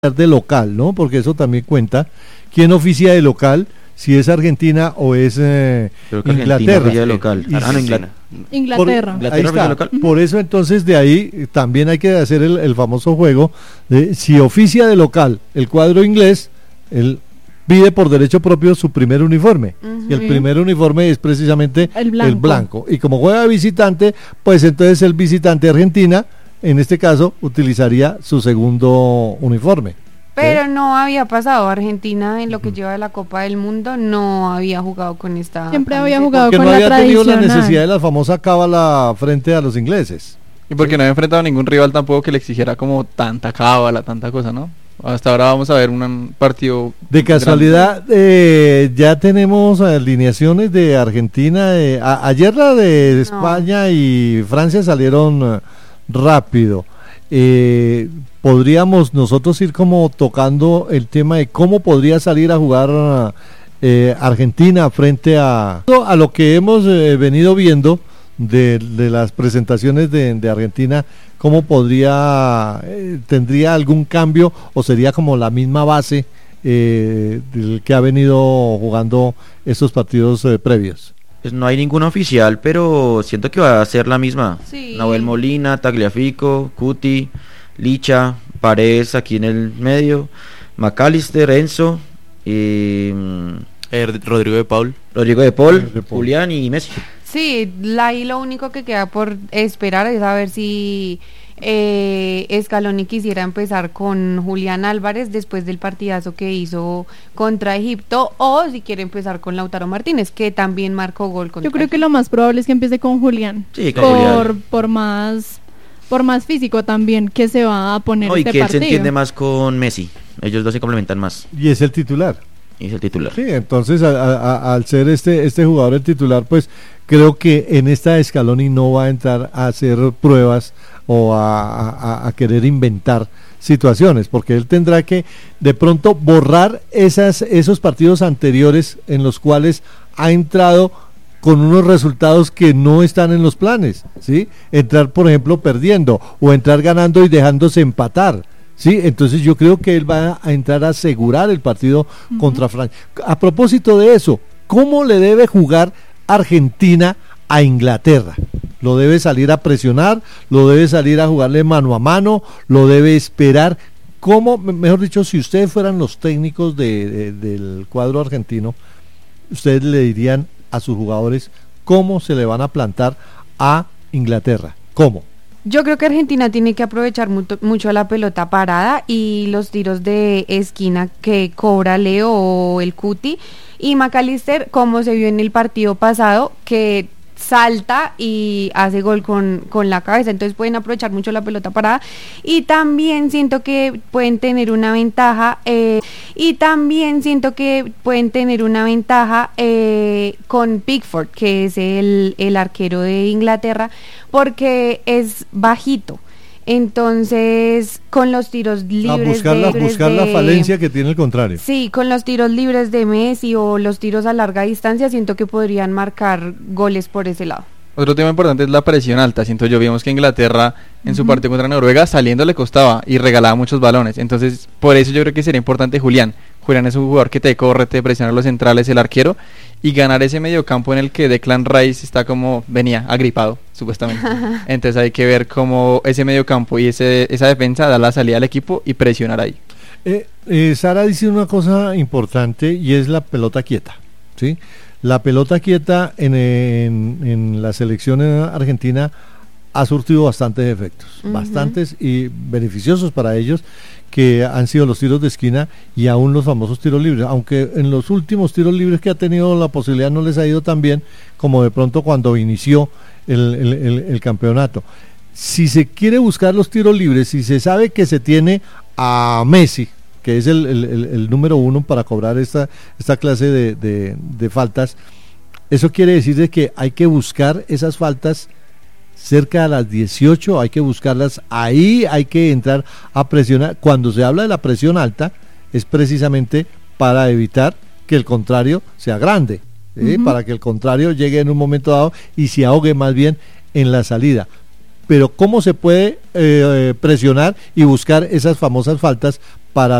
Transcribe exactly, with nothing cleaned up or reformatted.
de local, ¿no? Porque eso también cuenta. ¿Quién oficia de local? Si es Argentina o es eh, Inglaterra. De local. Y, ah, no, Inglaterra. Inglaterra. Por, ahí está. Local. Por eso entonces de ahí también hay que hacer el, el famoso juego de si oficia de local el cuadro inglés, él pide por derecho propio su primer uniforme. Uh-huh. Y el primer uniforme es precisamente el blanco. el blanco. Y como juega visitante, pues entonces el visitante Argentina, en este caso, utilizaría su segundo uniforme. Pero ¿sí? No había pasado. Argentina en lo que uh-huh. lleva de la Copa del Mundo no había jugado con esta. Siempre había jugado porque con no la había tradicional. tenido la necesidad de la famosa cábala frente a los ingleses. Y porque ¿sí? No había enfrentado a ningún rival tampoco que le exigiera como tanta cábala, tanta cosa, ¿no? Hasta ahora vamos a ver un partido. De casualidad, eh, ya tenemos alineaciones de Argentina. Eh, a, ayer la de no. España y Francia salieron uh, rápido. Eh, podríamos nosotros ir como tocando el tema de cómo podría salir a jugar eh, Argentina frente a a lo que hemos eh, venido viendo de, de las presentaciones de, de Argentina. ¿Cómo podría, eh, tendría algún cambio o sería como la misma base eh, del que ha venido jugando estos partidos eh, previos? Pues no hay ninguna oficial, pero siento que va a ser la misma. Sí. Nahuel Molina, Tagliafico, Cuti, Licha, Paredes aquí en el medio, McAllister, Enzo, eh, eh, Rodrigo de Paul, Rodrigo de Paul, de Paul, Julián y Messi. Sí, ahí lo único que queda por esperar es a ver si eh, Scaloni quisiera empezar con Julián Álvarez después del partidazo que hizo contra Egipto, o si quiere empezar con Lautaro Martínez, que también marcó gol contra Yo creo Egipto. que lo más probable es que empiece con Julián. Sí, con por, Julián. Por más, por más físico también que se va a poner no, este y que partido. él se entiende más con Messi. Ellos dos se complementan más. Y es el titular. Y es el titular. Sí, entonces a, a, al ser este este jugador el titular, pues creo que en esta Scaloni no va a entrar a hacer pruebas o a, a, a querer inventar situaciones, porque él tendrá que de pronto borrar esas esos partidos anteriores en los cuales ha entrado con unos resultados que no están en los planes, ¿sí? Entrar, por ejemplo, perdiendo o entrar ganando y dejándose empatar. Sí, entonces yo creo que él va a entrar a asegurar el partido uh-huh. contra Francia. A propósito de eso, ¿cómo le debe jugar Argentina a Inglaterra? ¿Lo debe salir a presionar? ¿Lo debe salir a jugarle mano a mano? ¿Lo debe esperar? ¿Cómo, mejor dicho, si ustedes fueran los técnicos de, de, del cuadro argentino, ustedes le dirían a sus jugadores cómo se le van a plantar a Inglaterra? ¿Cómo? Yo creo que Argentina tiene que aprovechar mucho, mucho la pelota parada y los tiros de esquina que cobra Leo o el Cuti, y McAllister, como se vio en el partido pasado, que salta y hace gol con, con la cabeza. Entonces pueden aprovechar mucho la pelota parada, y también siento que pueden tener una ventaja eh, y también siento que pueden tener una ventaja eh, con Pickford, que es el, el arquero de Inglaterra, porque es bajito. Entonces, con los tiros libres a buscar, de, la, buscar de, la falencia que tiene el contrario. Sí, con los tiros libres de Messi o los tiros a larga distancia, siento que podrían marcar goles por ese lado. Otro tema importante es la presión alta. Siento yo, vimos que Inglaterra en uh-huh. su partido contra Noruega saliendo le costaba y regalaba muchos balones. Entonces, por eso yo creo que sería importante Julián. Julián es un jugador que te corre, te presiona los centrales, el arquero, y ganar ese mediocampo en el que Declan Rice está como, venía agripado, supuestamente. Entonces hay que ver cómo ese mediocampo y ese, esa defensa da la salida al equipo y presionar ahí. Eh, eh, Sara dice una cosa importante y es la pelota quieta, ¿sí? La pelota quieta en, en, en la selección argentina ha surtido bastantes efectos, uh-huh. bastantes y beneficiosos para ellos, que han sido los tiros de esquina y aún los famosos tiros libres, aunque en los últimos tiros libres que ha tenido la posibilidad no les ha ido tan bien como de pronto cuando inició el, el, el, el campeonato. Si se quiere buscar los tiros libres, si se sabe que se tiene a Messi, que es el, el, el, el número uno para cobrar esta, esta clase de, de, de faltas, eso quiere decir de que hay que buscar esas faltas cerca de las dieciocho, hay que buscarlas ahí, hay que entrar a presionar. Cuando se habla de la presión alta es precisamente para evitar que el contrario sea grande, ¿sí? Uh-huh. Para que el contrario llegue en un momento dado y se ahogue más bien en la salida. pero cómo se puede eh, presionar y buscar esas famosas faltas para